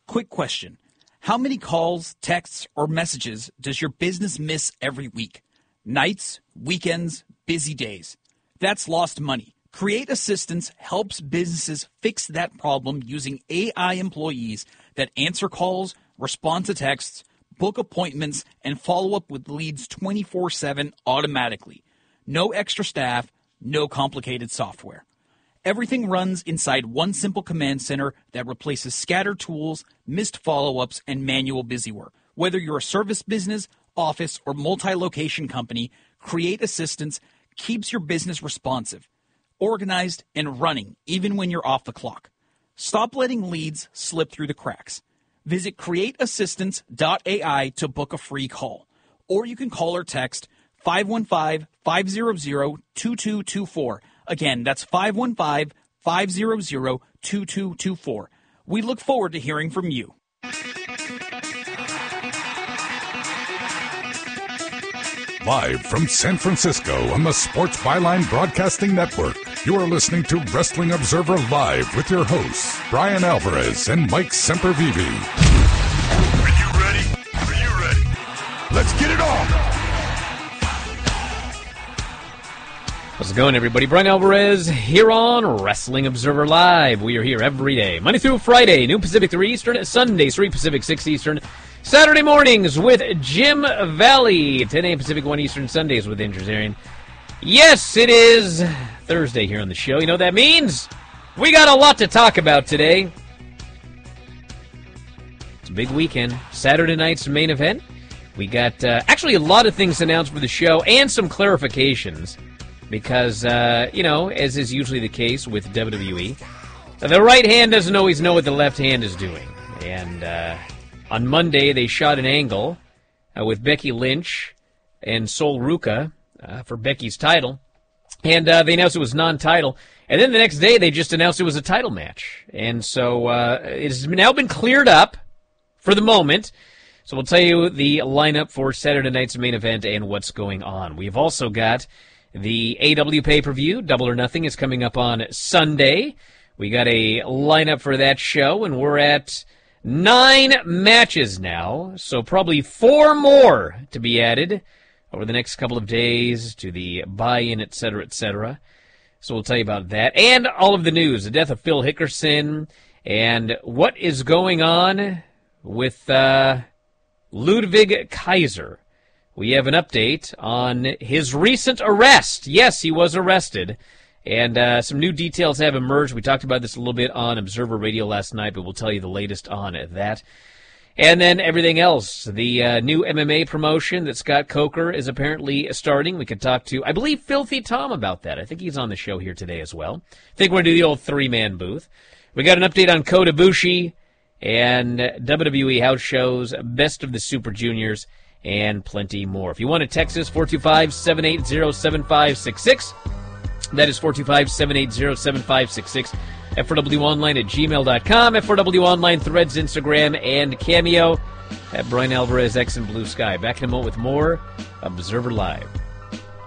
Quick question. How many calls, texts, or messages does your business miss every week? Nights, weekends, busy days. That's lost money. Create Assistance helps businesses fix that problem using AI employees that answer calls, respond to texts, book appointments, and follow up with leads 24/7 automatically. No extra staff, no complicated software. Everything runs inside one simple command center that replaces scattered tools, missed follow-ups, and manual busywork. Whether you're a service business, office, or multi-location company, Create Assistance keeps your business responsive, organized, and running even when you're off the clock. Stop letting leads slip through the cracks. Visit createassistance.ai to book a free call. Or you can call or text 515-500-2224. Again, that's 515-500-2224. We look forward to hearing from you. Live from San Francisco on the Sports Byline Broadcasting Network, you are listening to Wrestling Observer Live with your hosts, Brian Alvarez and Mike Sempervive. Are you ready? Are you ready? Let's get it on! How's it going, everybody? Brian Alvarez here on Wrestling Observer Live. We are here every day, Monday through Friday, noon Pacific, 3 Eastern, Sundays, 3 Pacific, 6 Eastern, Saturday mornings with Jim Valley, 10 a.m. Pacific, 1 Eastern, Sundays with Andrew Zarian. Yes, it is Thursday here on the show. You know what that means? We got a lot to talk about today. It's a big weekend. Saturday night's main event. We got actually a lot of things announced for the show and some clarifications. Because, as is usually the case with WWE, the right hand doesn't always know what the left hand is doing. And on Monday, they shot an angle with Becky Lynch and Sol Ruca for Becky's title. And they announced it was non-title. And then the next day, they just announced it was a title match. And so it's now been cleared up for the moment. So we'll tell you the lineup for Saturday night's main event and what's going on. We've also got the AW pay-per-view, Double or Nothing, is coming up on Sunday. We got a lineup for that show, and we're at 9 matches now, so probably 4 more to be added over the next couple of days to the buy-in, etc., etc. So we'll tell you about that. And all of the news, the death of Phil Hickerson, and what is going on with Ludwig Kaiser. We have an update on his recent arrest. Yes, he was arrested. And some new details have emerged. We talked about this a little bit on Observer Radio last night, but we'll tell you the latest on that. And then everything else. The new MMA promotion that Scott Coker is apparently starting. We could talk to, I believe, Filthy Tom about that. I think he's on the show here today as well. I think we're going to do the old 3-man booth. We got an update on Kota Ibushi and WWE house shows, Best of the Super Juniors, and plenty more. If you want to text us, 425-780-7566. That is 425-780-7566. F4W Online at gmail.com. F4W Online, Threads, Instagram, and Cameo at Brian Alvarez X and Blue Sky. Back in a moment with more Observer Live.